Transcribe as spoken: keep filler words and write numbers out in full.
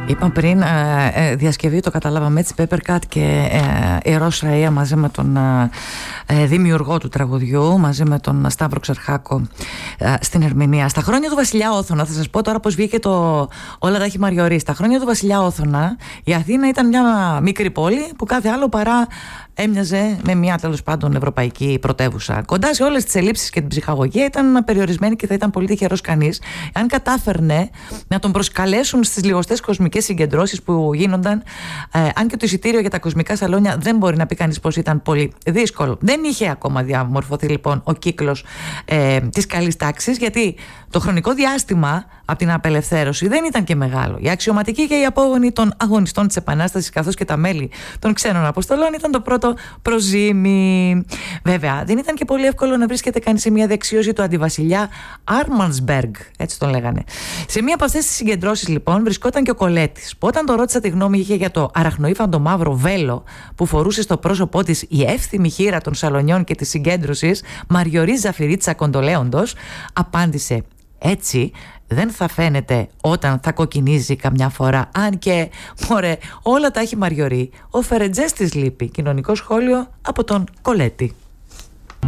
Είπα πριν, ε, ε, διασκευή το καταλάβαμε έτσι, Peppercut και ε, η Ros Rea μαζί με τον ε, δημιουργό του τραγουδιού, μαζί με τον Σταύρο Ξερχάκο ε, στην ερμηνεία. Στα χρόνια του Βασιλιά Όθωνα, θα σας πω τώρα πως βγήκε το Όλα τα έχει Μαριωρί. Στα χρόνια του Βασιλιά Όθωνα η Αθήνα ήταν μια μικρή πόλη που κάθε άλλο παρά έμοιαζε με μια τέλος πάντων ευρωπαϊκή πρωτεύουσα. Κοντά σε όλες τις ελλείψεις και την ψυχαγωγία ήταν περιορισμένη και θα ήταν πολύ τυχερός κανείς αν κατάφερνε να τον προσκαλέσουν στις λιγοστές κοσμικές συγκεντρώσεις που γίνονταν. Ε, αν και το εισιτήριο για τα κοσμικά σαλόνια δεν μπορεί να πει κανείς πως ήταν πολύ δύσκολο. Δεν είχε ακόμα διαμορφωθεί λοιπόν ο κύκλος ε, της καλής τάξης, γιατί το χρονικό διάστημα από την απελευθέρωση δεν ήταν και μεγάλο. Οι αξιωματικοί και οι απόγονοι των αγωνιστών της Επανάστασης, καθώς και τα μέλη των ξένων αποστολών, ήταν το πρώτο προζήμι. Βέβαια, δεν ήταν και πολύ εύκολο να βρίσκεται κανείς σε μια δεξίωση του αντιβασιλιά Άρμανσμπεργκ, έτσι τον λέγανε. Σε μία από αυτές τις συγκεντρώσεις, λοιπόν, βρισκόταν και ο Κολέτης, που όταν το ρώτησα τι γνώμη είχε για το αραχνοήφαντο μαύρο βέλο που φορούσε στο πρόσωπό της η εύθυμη χήρα των σαλονιών και της συγκέντρωσης, Μαριωρί Ζαφυρίτσα Κοντολέοντος, απάντησε: έτσι δεν θα φαίνεται όταν θα κοκκινίζει καμιά φορά. Αν και, μωρέ, όλα τα έχει Μαριωρί. Ο Φερετζές της λείπει. Κοινωνικό σχόλιο από τον Κολέτη.